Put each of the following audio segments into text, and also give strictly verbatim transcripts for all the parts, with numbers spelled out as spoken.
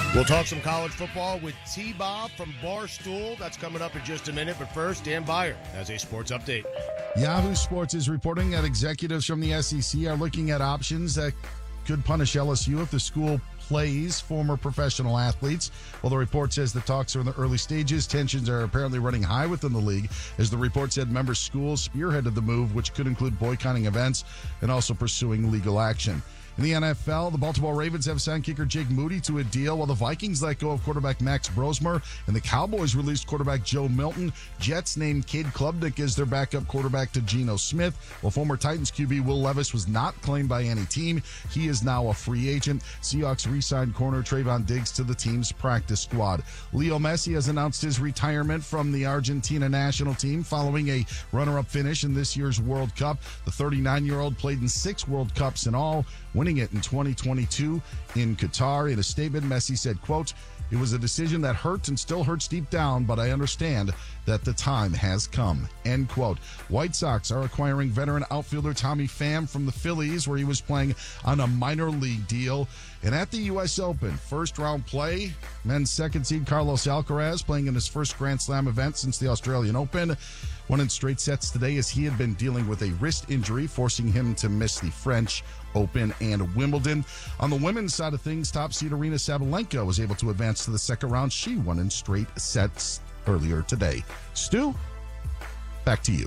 We'll talk some college football with T-Bob from Barstool. That's coming up in just a minute. But first, Dan Byer has a sports update. Yahoo Sports is reporting that executives from the S E C are looking at options that could punish L S U if the school plays former professional athletes. Well, the report says the talks are in the early stages. Tensions are apparently running high within the league. As the report said, member schools spearheaded the move, which could include boycotting events and also pursuing legal action. In the N F L, the Baltimore Ravens have signed kicker Jake Moody to a deal, while the Vikings let go of quarterback Max Brosmer, and the Cowboys released quarterback Joe Milton. Jets named Cade Klubnik as their backup quarterback to Geno Smith, while former Titans Q B Will Levis was not claimed by any team. He is now a free agent. Seahawks re-signed corner Trayvon Diggs to the team's practice squad. Leo Messi has announced his retirement from the Argentina national team following a runner-up finish in this year's World Cup. The thirty-nine-year-old played in six World Cups in all, winning it in twenty twenty-two in Qatar. In a statement, Messi said, quote, "It was a decision that hurt and still hurts deep down, but I understand that the time has come," end quote. White Sox are acquiring veteran outfielder Tommy Pham from the Phillies, where he was playing on a minor league deal. And at the U S Open, first round play, men's second seed Carlos Alcaraz playing in his first Grand Slam event since the Australian Open. Won in straight sets today as he had been dealing with a wrist injury, forcing him to miss the French Open and Wimbledon. On the women's side of things, top seed Arina Sabalenka was able to advance to the second round. She won in straight sets earlier today. Stu, back to you.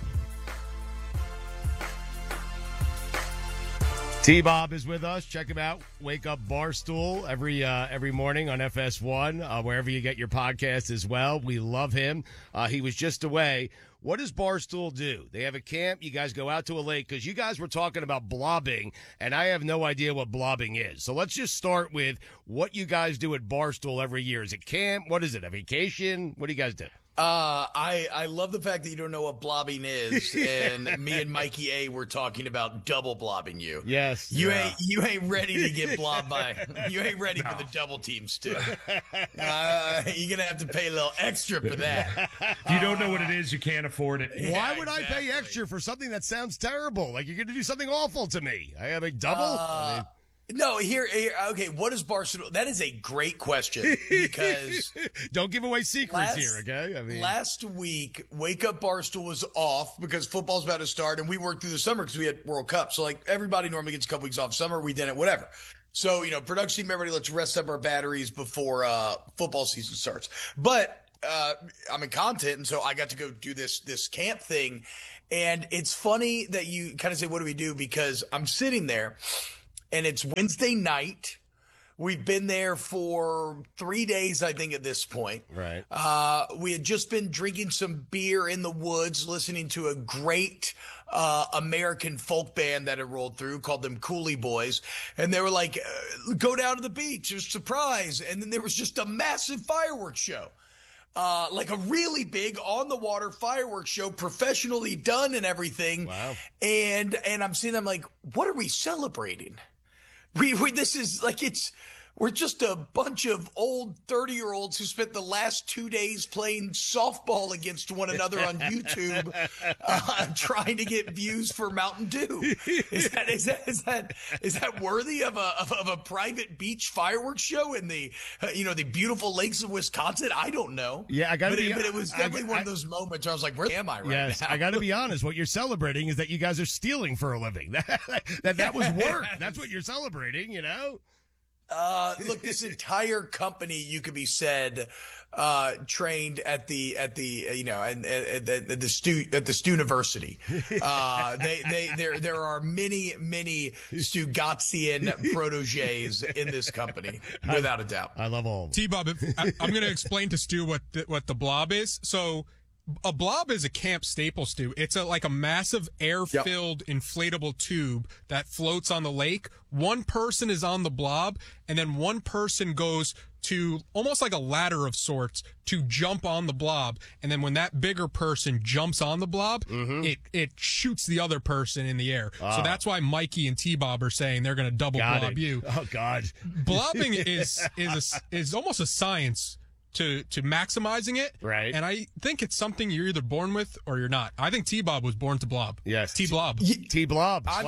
T-Bob is with us. Check him out. Wake Up Barstool every uh, every morning on F S one, uh, wherever you get your podcast as well. We love him. Uh, he was just away. What does Barstool do? They have a camp. You guys go out to a lake, because you guys were talking about blobbing, and I have no idea what blobbing is. So let's just start with what you guys do at Barstool every year. Is it camp? What is it, a vacation? What do you guys do? Uh, I, I love the fact that you don't know what blobbing is, and me and Mikey A were talking about double blobbing you. Yes. You yeah. ain't you ain't ready to get blobbed by. You ain't ready no. for the double teams too. Uh, you're gonna have to pay a little extra for that. If you don't know what it is, you can't afford it. Why Yeah, would exactly. I pay extra for something that sounds terrible? Like you're gonna do something awful to me. I have a double. Uh, I mean, No, here, here, okay, what is Barstool? That is a great question, because don't give away secrets last, here, okay? I mean, last week, Wake Up Barstool was off because football's about to start, and we worked through the summer because we had World Cup. So, like, everybody normally gets a couple weeks off summer. We didn't, whatever. So, you know, production team, everybody, let's rest up our batteries before uh, football season starts. But uh, I'm in content, and so I got to go do this this camp thing. And it's funny that you kind of say, what do we do? Because I'm sitting there, and it's Wednesday night. We've been there for three days, I think, at this point. Right. Uh, we had just been drinking some beer in the woods, listening to a great uh, American folk band that had rolled through, called them Coolie Boys. And they were like, uh, go down to the beach, a surprise. And then there was just a massive fireworks show. Uh, like a really big on the water fireworks show, professionally done and everything. Wow. And, and I'm seeing them like, what are we celebrating? We, we, this is like, it's, we're just a bunch of old thirty year olds who spent the last two days playing softball against one another on YouTube, uh, trying to get views for Mountain Dew. Is that, is that, is that, is that worthy of a, of, of a private beach fireworks show in the, uh, you know, the beautiful lakes of Wisconsin? I don't know. Yeah, I gotta but be, it, but it was definitely I, one I, of those moments where I was like, where am I right yes, now? I gotta be honest. What you're celebrating is that you guys are stealing for a living. That, that, that was work. That's what you're celebrating, you know? Uh, look, this entire company, you could be said, uh, trained at the at the uh, you know and at, at, at the Stu at the Stuniversity. Uh, they they there there are many many Stugatzian proteges in this company, without a doubt. I love all of them. T-Bob, I, I'm going to explain to Stu what the, what the blob is. So. A blob is a camp staple, Stu. It's a like a massive air-filled yep. inflatable tube that floats on the lake. One person is on the blob, and then one person goes to almost like a ladder of sorts to jump on the blob. And then when that bigger person jumps on the blob, mm-hmm. it it shoots the other person in the air. Oh. So that's why Mikey and T-Bob are saying they're going to double Got blob it. you. Oh God, blobbing is is a, is almost a science to to maximizing it. Right. And I think it's something you're either born with or you're not. I think T-Bob was born to blob. Yes. T-Blob. T-Blob. I'm, Wow.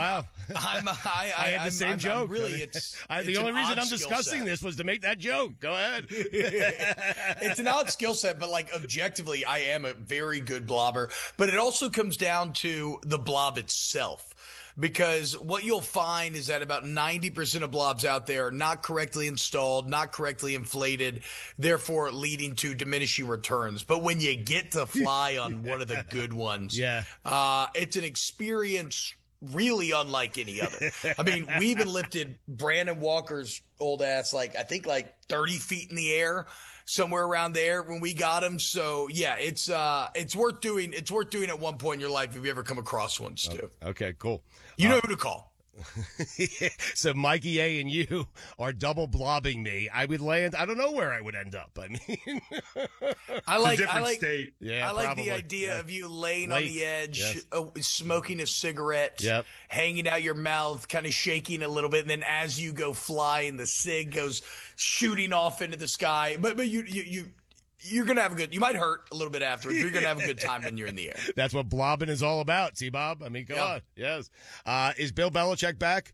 I'm, I, I, I had the I'm, same I'm, joke. I'm really, it's, I, the it's only an reason odd I'm skill discussing set. this was to make that joke. Go ahead. It's an odd skill set, but like objectively, I am a very good blobber. But it also comes down to the blob itself. Because what you'll find is that about ninety percent of blobs out there are not correctly installed, not correctly inflated, therefore leading to diminishing returns. But when you get to fly on one of the good ones, Yeah. uh, it's an experience really unlike any other. I mean, we even lifted Brandon Walker's old ass, like, I think like thirty feet in the air, somewhere around there when we got him. So yeah, it's, uh, it's worth doing. It's worth doing at one point in your life if you ever come across one, Stu. Okay, cool. You know who to call. So Mikey A and you are double blobbing me. I would land. I don't know where I would end up. I mean, I It's a like, I different like, state. yeah, I like probably. the idea Yeah. of you laying Late. on the edge, Yes. uh, smoking a cigarette, Yep. hanging out your mouth, kind of shaking a little bit, and then as you go flying, the cig goes shooting off into the sky. But but you you you you're gonna have a good. You might hurt a little bit afterwards. But you're gonna have a good time when you're in the air. That's what blobbing is all about, T-Bob. I mean, come Yeah. on. Yes. Uh, is Bill Belichick back?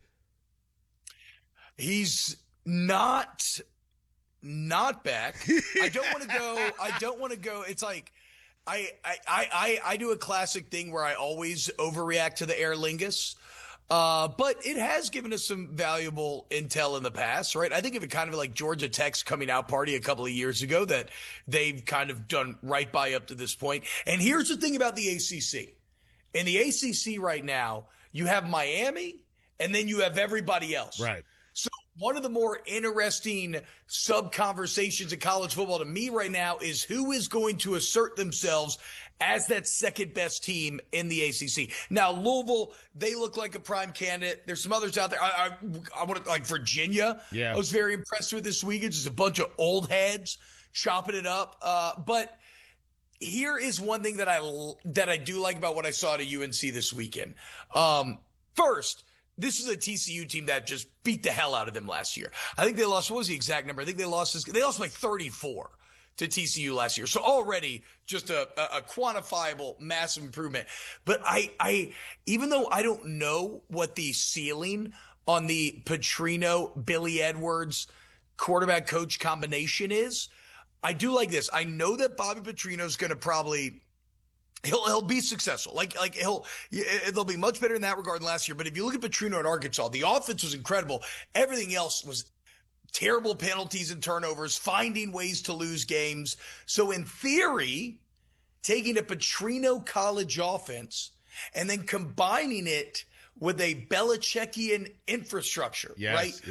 He's not not back. I don't want to go. I don't want to go. It's like I, I I I I do a classic thing where I always overreact to the Aer Lingus. Uh, but it has given us some valuable intel in the past, right? I think of it kind of like Georgia Tech's coming out party a couple of years ago that they've kind of done right by up to this point. And here's the thing about the A C C. In the A C C right now, you have Miami and then you have everybody else. Right. So one of the more interesting sub conversations in college football to me right now is who is going to assert themselves as that second best team in the A C C. Now, Louisville, they look like a prime candidate. There's some others out there. I, I, I want to, like Virginia. Yeah. I was very impressed with this weekend. Just a bunch of old heads chopping it up. Uh, but here is one thing that I, that I do like about what I saw to U N C this weekend. Um, first, this is a T C U team that just beat the hell out of them last year. I think they lost, what was the exact number? I think they lost this, they lost by thirty-four to T C U last year. So already just a, a, a quantifiable massive improvement. But I, I, even though I don't know what the ceiling on the Petrino, Billy Edwards quarterback coach combination is, I do like this. I know that Bobby Petrino is going to probably, He'll he'll be successful. Like like he'll they'll be much better in that regard than last year. But if you look at Petrino at Arkansas, the offense was incredible. Everything else was terrible penalties and turnovers, finding ways to lose games. So in theory, taking a Petrino college offense and then combining it with a Belichickian infrastructure, Yes. right?